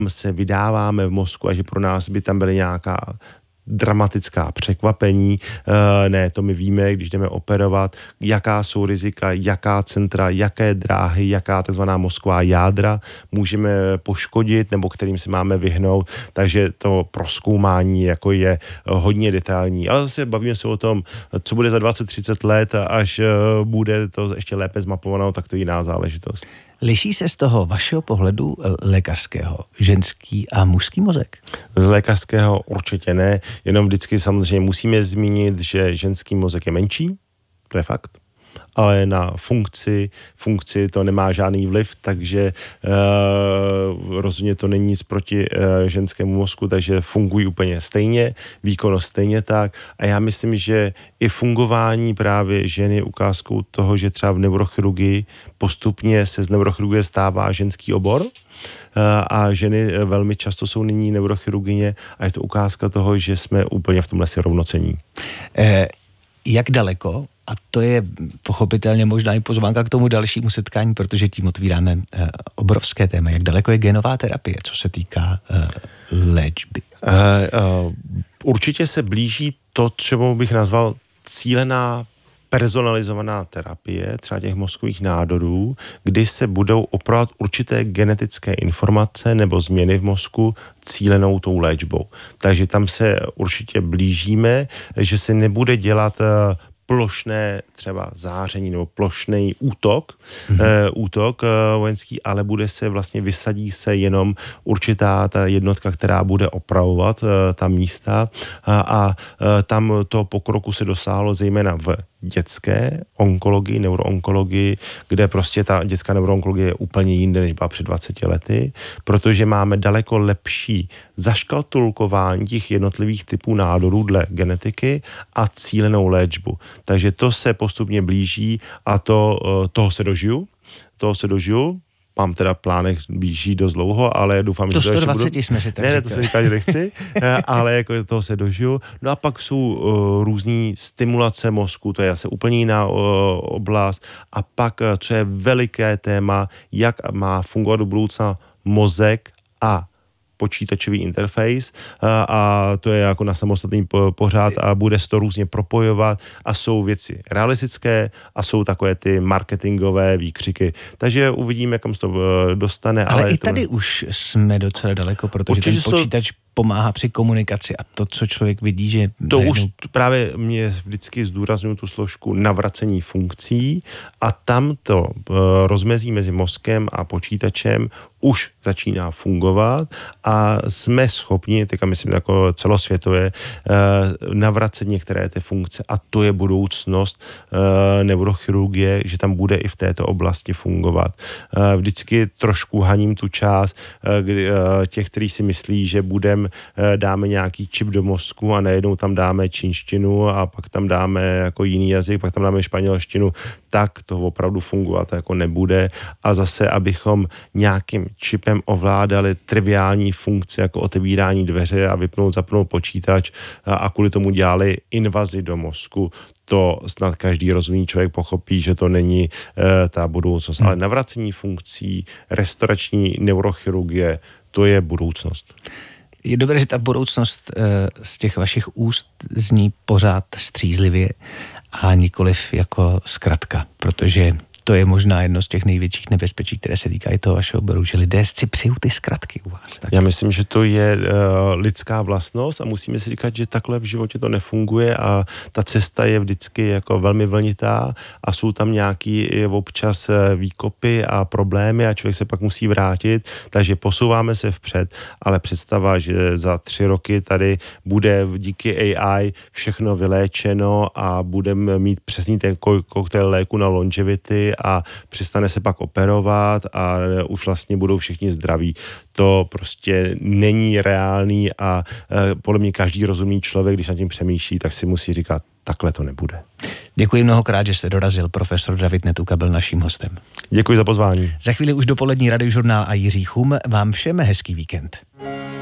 se vydáváme v mozku a že pro nás by tam byly nějaká dramatická překvapení. Ne, to my víme, když jdeme operovat, jaká jsou rizika, jaká centra, jaké dráhy, jaká takzvaná mozková jádra můžeme poškodit nebo kterým se máme vyhnout. Takže to prozkoumání jako je hodně detailní. Ale zase bavíme se o tom, co bude za 20-30 let, až bude to ještě lépe zmapované, tak to je jiná záležitost. Liší se z toho vašeho pohledu lékařského ženský a mužský mozek? Z lékařského určitě ne, jenom vždycky samozřejmě musíme zmínit, že ženský mozek je menší, to je fakt, ale na funkci to nemá žádný vliv, takže rozhodně to není nic proti ženskému mozku, takže fungují úplně stejně, výkonnost stejně tak a já myslím, že i fungování právě ženy je ukázkou toho, že třeba v neurochirurgii postupně se z neurochirurgie stává ženský obor a ženy velmi často jsou nyní neurochirurgyně a je to ukázka toho, že jsme úplně v tomhle si rovnocení. Jak daleko, a to je pochopitelně možná i pozvánka k tomu dalšímu setkání, protože tím otvíráme obrovské téma, jak daleko je genová terapie, co se týká léčby? Určitě se blíží to, čemu bych nazval cílená personalizovaná terapie, třeba těch mozkových nádorů, kdy se budou opravovat určité genetické informace nebo změny v mozku cílenou tou léčbou. Takže tam se určitě blížíme, že se nebude dělat plošné třeba záření nebo plošný útok vojenský, ale vysadí se jenom určitá ta jednotka, která bude opravovat ta místa a tam to pokroku se dosáhlo zejména v dětské onkologii, neuroonkologii, kde prostě ta dětská neuroonkologie je úplně jinde, než byla před 20 lety, protože máme daleko lepší zaškatulkování těch jednotlivých typů nádorů dle genetiky a cílenou léčbu. Takže to se postupně blíží a toho se dožiju. Mám teda plánech blíží dost dlouho, ale doufám, že to ještě 120 jsme si tak Ne, to se říká, že nechci, ale jako toho se dožiju. No a pak jsou různý stimulace mozku, to je zase úplně jiná oblast. A pak, co je veliké téma, jak má fungovat do budoucna mozek a počítačový interface a to je jako na samostatný pořád a bude se to různě propojovat a jsou věci realistické a jsou takové ty marketingové výkřiky. Takže uvidíme, kam se to dostane. Ale i tady už jsme docela daleko, protože ten počítač pomáhá při komunikaci a to, co člověk vidí, že... To už právě mě vždycky zdůrazňuji tu složku navracení funkcí a tam to rozmezí mezi mozkem a počítačem už začíná fungovat a jsme schopni, teďka myslím jako celosvětově, navracet některé ty funkce a to je budoucnost neurochirurgie, že tam bude i v této oblasti fungovat. Vždycky trošku haním tu část těch, kteří si myslí, že dáme nějaký čip do mozku a najednou tam dáme čínštinu a pak tam dáme jako jiný jazyk, pak tam dáme španělštinu, tak to opravdu fungovat jako nebude a zase, abychom nějakým čipem ovládali triviální funkce jako otevírání dveře a zapnout počítač a kvůli tomu dělali invazi do mozku, to snad každý rozumný člověk pochopí, že to není ta budoucnost. Ale navracení funkcí, restaurační neurochirurgie, to je budoucnost. Je dobré, že ta budoucnost z těch vašich úst zní pořád střízlivě a nikoliv jako zkratka, protože to je možná jedno z těch největších nebezpečí, které se týkají toho vašeho oboru, že lidé si přejou ty zkratky u vás. Tak. Já myslím, že to je lidská vlastnost a musíme si říkat, že takhle v životě to nefunguje a ta cesta je vždycky jako velmi vlnitá a jsou tam nějaký občas výkopy a problémy a člověk se pak musí vrátit, takže posouváme se vpřed, ale představa, že za 3 roky tady bude díky AI všechno vyléčeno a budeme mít přesný ten koktejl léku na longevity a přestane se pak operovat a už vlastně budou všichni zdraví. To prostě není reálný a podle mě každý rozumný člověk, když nad tím přemýšlí, tak si musí říkat, takhle to nebude. Děkuji mnohokrát, že jste dorazil. Profesor David Netuka byl naším hostem. Děkuji za pozvání. Za chvíli už dopolední Radiožurnál a Jiří Chum. Vám všem hezký víkend.